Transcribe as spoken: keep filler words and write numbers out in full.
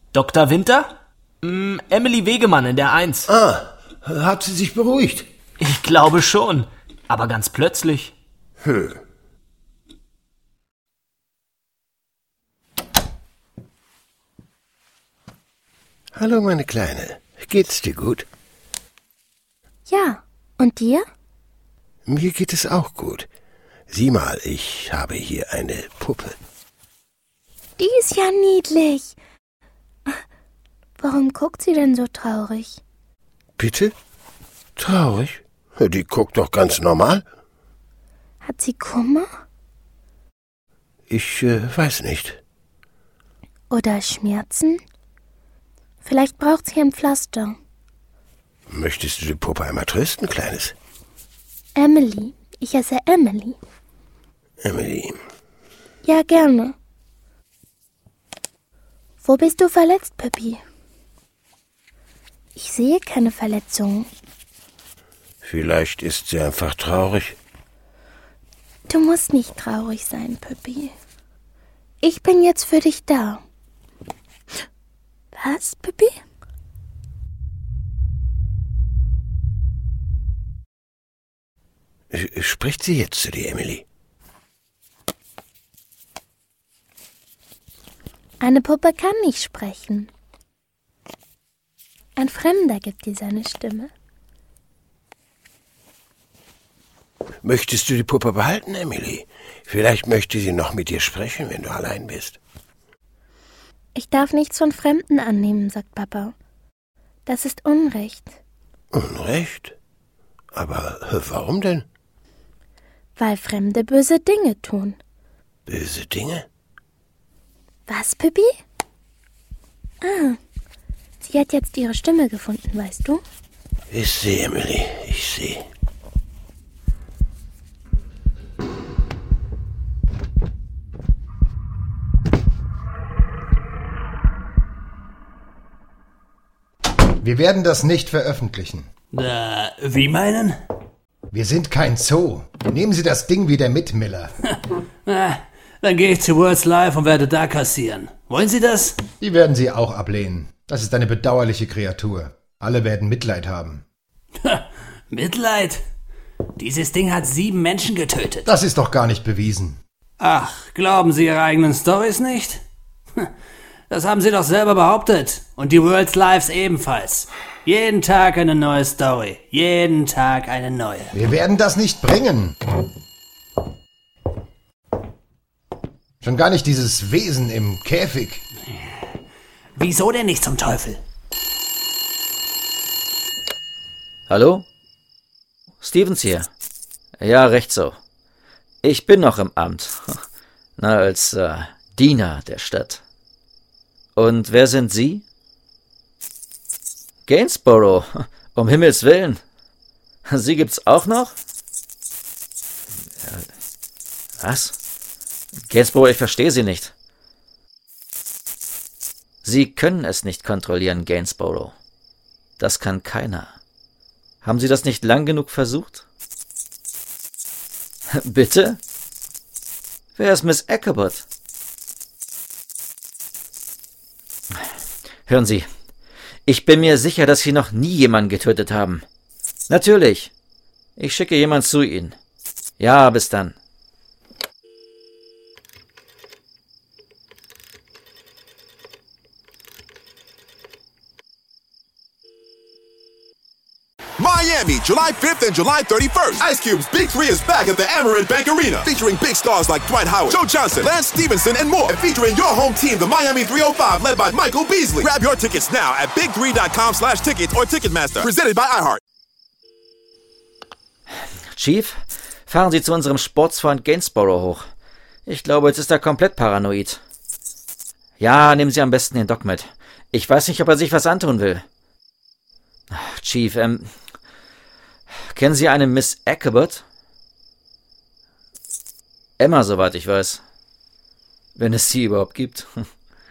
Doktor Winter? Mm, Emily Wegemann in der Eins. Ah, hat sie sich beruhigt? Ich glaube schon, aber ganz plötzlich. Hm. Hallo, meine Kleine. Geht's dir gut? Ja, und dir? Mir geht es auch gut. Sieh mal, ich habe hier eine Puppe. Die ist ja niedlich. Warum guckt sie denn so traurig? Bitte? Traurig? Die guckt doch ganz normal. Hat sie Kummer? Ich äh, weiß nicht. Oder Schmerzen? Vielleicht braucht sie ein Pflaster. Möchtest du die Puppe einmal trösten, Kleines? Emily. Ich heiße Emily. Emily. Ja, gerne. Wo bist du verletzt, Püppi? Ich sehe keine Verletzungen. Vielleicht ist sie einfach traurig. Du musst nicht traurig sein, Püppi. Ich bin jetzt für dich da. Was, Püppi? Spricht sie jetzt zu dir, Emily? Eine Puppe kann nicht sprechen. Ein Fremder gibt dir seine Stimme. Möchtest du die Puppe behalten, Emily? Vielleicht möchte sie noch mit dir sprechen, wenn du allein bist. Ich darf nichts von Fremden annehmen, sagt Papa. Das ist Unrecht. Unrecht? Aber warum denn? Weil Fremde böse Dinge tun. Böse Dinge? Was, Püppi? Ah, sie hat jetzt ihre Stimme gefunden, weißt du? Ich sehe, Emily, ich sehe. Wir werden das nicht veröffentlichen. Äh, wie meinen? Wir sind kein Zoo. Nehmen Sie das Ding wieder mit, Miller. Na, dann gehe ich zu World's Life und werde da kassieren. Wollen Sie das? Die werden Sie auch ablehnen. Das ist eine bedauerliche Kreatur. Alle werden Mitleid haben. Mitleid? Dieses Ding hat sieben Menschen getötet. Das ist doch gar nicht bewiesen. Ach, glauben Sie Ihre eigenen Storys nicht? Das haben Sie doch selber behauptet. Und die World's Lives ebenfalls. Jeden Tag eine neue Story. Jeden Tag eine neue. Wir werden das nicht bringen. Schon gar nicht dieses Wesen im Käfig. Wieso denn nicht zum Teufel? Hallo? Stevens hier. Ja, recht so. Ich bin noch im Amt. Na, als äh, Diener der Stadt. Und wer sind Sie? Gainsborough, um Himmels Willen. Sie gibt's auch noch? Was? Gainsborough, ich verstehe Sie nicht. Sie können es nicht kontrollieren, Gainsborough. Das kann keiner. Haben Sie das nicht lang genug versucht? Bitte? Wer ist Miss Ichabod? Hören Sie, ich bin mir sicher, dass Sie noch nie jemanden getötet haben. Natürlich. Ich schicke jemand zu Ihnen. Ja, bis dann. Miami, July fifth and July thirty-first. Ice Cube's Big Three is back at the Amerant Bank Arena, featuring big stars like Dwight Howard, Joe Johnson, Lance Stevenson, and more. And featuring your home team, the Miami three oh five, led by Michael Beasley. Grab your tickets now at big three dot com slash tickets or Ticketmaster. Presented by iHeart. Chief, fahren Sie zu unserem Sportsfreund Gainsborough hoch. Ich glaube, jetzt ist er komplett paranoid. Ja, nehmen Sie am besten den Doc mit. Ich weiß nicht, ob er sich was antun will. Chief, ähm... kennen Sie eine Miss Ichabod? Emma, soweit ich weiß. Wenn es sie überhaupt gibt.